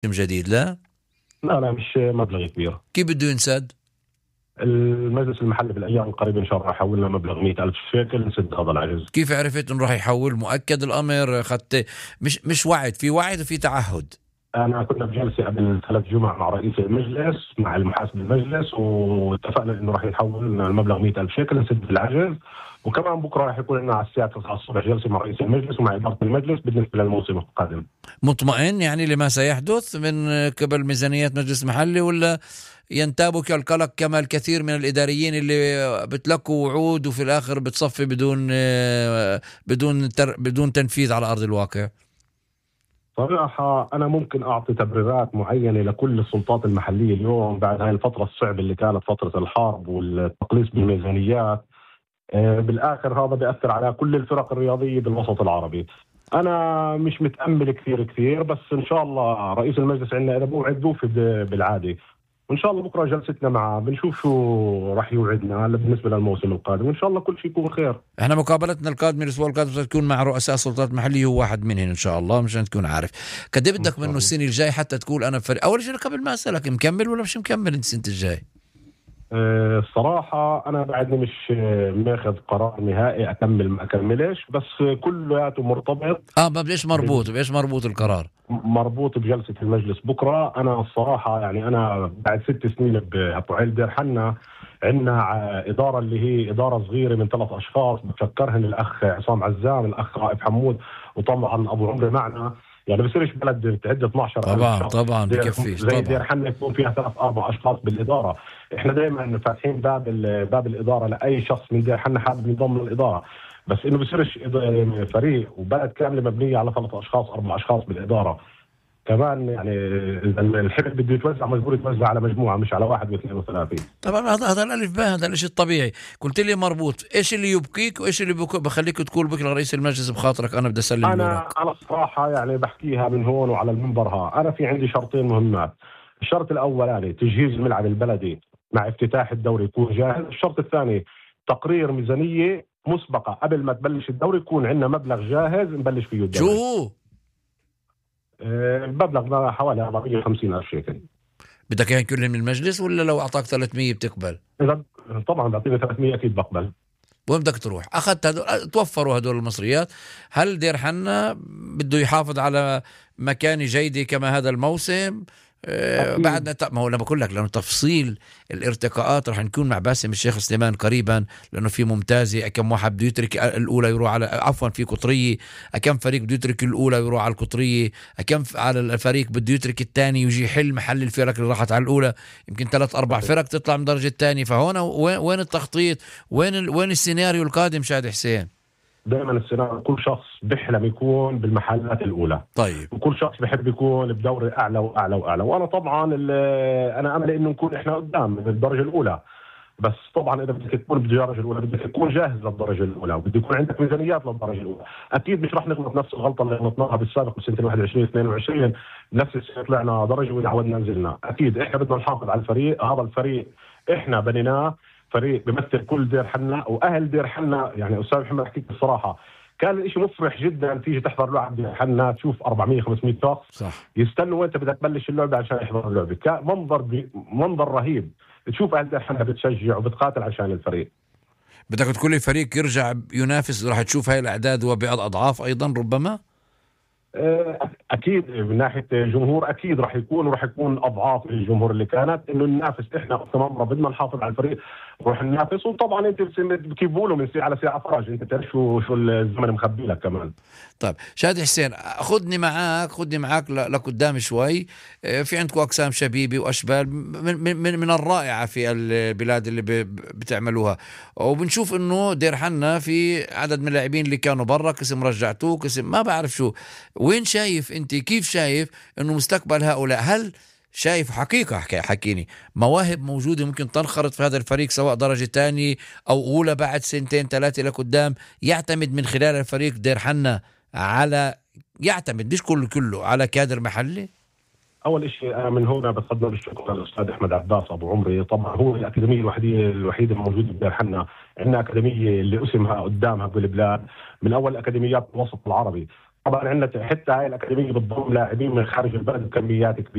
جديد لا؟ لا مش مبلغ كبير. كيف بده ينسد؟ المجلس المحلي بالأيام القريبة إن شاء الله يحول لنا مبلغ 100,000 شيكل نسد هذا العجز. كيف عرفت إنه راح يحول؟ مؤكد الأمر؟ أخذت مش وعد، في وعد وفي تعهد. أنا كنا بجلسة قبل 3 جمع مع رئيس المجلس مع المحاسب المجلس، واتفقنا إنه راح يحول لنا المبلغ 100,000 شيكل نسد العجز. وكمان بكرة راح يكون لنا على الساعة 9 الصبح جلسة مع رئيس المجلس ومع إدارة المجلس بالنسبة للموسم القادم. مطمئن يعني لما سيحدث من قبل ميزانية مجلس محلي، ولا ينتابك القلق كما الكثير من الإداريين اللي بتلقوا وعود وفي الآخر بتصفي بدون تنفيذ على أرض الواقع؟ صراحة أنا ممكن أعطي تبريرات معينة لكل السلطات المحلية اليوم بعد هاي الفترة الصعبة اللي كانت فترة الحرب والتقليص بالميزانيات. بالآخر هذا بيأثر على كل الفرق الرياضية بالوسط العربي. أنا مش متأمل كثير بس إن شاء الله رئيس المجلس عندنا إذا بوعد بوفي بالعادة، وإن شاء الله بكرة جلستنا معه بنشوف شو راح يوعدنا بالنسبة للموسم القادم، وإن شاء الله كل شيء يكون خير. احنا مقابلتنا القادمة الأسبوع القادم ستكون مع رؤساء السلطات المحلية، هو واحد منهم إن شاء الله، مشان تكون عارف قد ايه بدك منه السنة الجاي حتى تقول أنا فريق. أول شيء قبل ما أسألك، مكمل ولا مش مكمل أنت السنة الجاي؟ الصراحة أنا بعدني مش ماخذ قرار نهائي أكمل ما أكملش، بس كلياته مرتبط. ما بليش مربوط القرار؟ مربوط بجلسة المجلس بكرة. أنا الصراحة يعني أنا بعد 6 سنين بأبو عيل دير حنا عندنا إدارة اللي هي إدارة صغيرة من 3 أشخاص بتفكرهن الأخ عصام عزام، الأخ رائف حمود، وطبعا أبو عمري معنا. يعني بصيرش بلد تعد 12 طبعا بكفيش. زي دير حنا يكون فيها 3-4 أشخاص بالإدارة. إحنا دائما فاتحين باب الإدارة لأي شخص من دير حنا حابب ينضم للإدارة، بس إنه بصيرش فريق وبلد كاملة مبنية على 3 أشخاص 4 أشخاص بالإدارة. كمان يعني الحبل بده يتوزع مجبور يتوزع على مجموعة مش على 1 و2 و3. طبعا هذا الألف باء، هذا الشيء الطبيعي. قلت لي مربوط، إيش اللي يبكيك وإيش اللي بخليك تقول بكرة رئيس المجلس بخاطرك أنا بدي أسلم أنا الصراحة يعني بحكيها من هون وعلى المنبرها. أنا في عندي شرطين مهمات. الشرط الأولاني تجهيز الملعب البلدي مع افتتاح الدوري يكون جاهز. الشرط الثاني تقرير ميزانية مسبقة قبل ما تبلش الدوري يكون عندنا مبلغ جاهز نبلش فيه الدوري. شو هو؟ المبلغ حوالي 450,000 شيكل. بدك يعني كله من المجلس ولا لو أعطاك 300 بتقبل؟ إذا طبعا بعطيني 300 أكيد بقبل. وين بدك تروح؟ أخذت توفروا هدول المصريات. هل دير حنا بده يحافظ على مكان جيدة كما هذا الموسم؟ بعدنا ما هو لما بقول لك، لأنه تفصيل الارتقاءات رح نكون مع باسم الشيخ سليمان قريبا، لأنه في ممتازة كم واحد بده يترك الأولى يروح على في قطرية، كم فريق بده يترك الأولى يروح على القطرية، كم على الفريق بده يترك الثاني ويجي يحل محل الفرق اللي راحت على الأولى. يمكن 3-4 فرق تطلع من درجة الثانية. فهون وين التخطيط؟ وين السيناريو القادم شاد حسين؟ دائما السيناريو كل شخص بيحلم يكون بالمحلات الأولى. طيب. وكل شخص بيحب يكون بدوري أعلى وأعلى وأعلى. وأنا طبعا أنا أمل إنه نكون إحنا قدام بالدرجة الأولى. بس طبعا إذا بدك تكون بالدرجة الأولى بدك تكون جاهز للدرجة الأولى وبده يكون عندك ميزانيات للدرجة الأولى. أكيد مش راح نغلط نفس الغلطة اللي غلطناها بالسابق بسنة 21-22 نفس السنة طلعنا درجة وعودنا نزلنا. أكيد إحنا بدنا نحافظ على الفريق. هذا الفريق إحنا بنيناه فريق بيمثل كل دير حنا واهل دير حنا. يعني استاذ محمد احكيك الصراحه كان الاشي مفرح جدا تيجي تحضر لعب دير حنا تشوف 400-500 شخص صح يستنوا وانت بدك تبلش اللعبه عشان يحضروا اللعبه. كان منظر رهيب تشوف اهل دير حنا بتشجع وبتقاتل عشان الفريق. بدك تقول لي فريق يرجع ينافس، راح تشوف هاي الاعداد وبأضعاف ايضا ربما. اكيد من ناحيه جمهور اكيد راح يكون اضعاف الجمهور اللي كانت انه ننافس. احنا كمان بدنا نحافظ على الفريق نروح ننافس. وطبعا انت كيف بقولوا من ساعه لساعه فرج، انت تعرف شو الزمن مخبي لك كمان. طيب شادي حسين، خدني معاك لقدام شوي. في عندكم اقسام شبيبه واشبال من الرائعه في البلاد اللي بتعملوها، وبنشوف انه دير حنا في عدد من اللاعبين اللي كانوا برا قسم رجعتوه قسم ما بعرف شو. وين شايف انت، كيف شايف انه مستقبل هؤلاء؟ هل شايف حقيقة حكيني مواهب موجودة ممكن تنخرط في هذا الفريق سواء درجة تاني أو أولى بعد 2-3 لقدام؟ يعتمد من خلال الفريق دير حنا على يعتمد مش كله على كادر محلي. أول شيء أنا من هنا بتقدم بالشكر للأستاذ أحمد عباس أبو عمري. طبعا هو الأكاديمية الوحيدة الموجودة بدير حنا. عندنا أكاديمية اللي اسمها قدامها بالبلاد من أول أكاديميات الوسط العربي. طبعا عندنا حتى هاي الاكاديميه بتضم لاعبين من خارج البلد بكميات كبيره.